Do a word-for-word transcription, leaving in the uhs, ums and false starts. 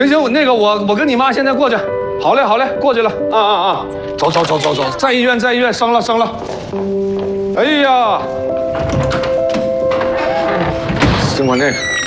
行行，那个我我跟你妈现在过去。好嘞好嘞，过去了。啊啊啊！走走走走走，在医院在医院，生了生了。哎呀，经过那个。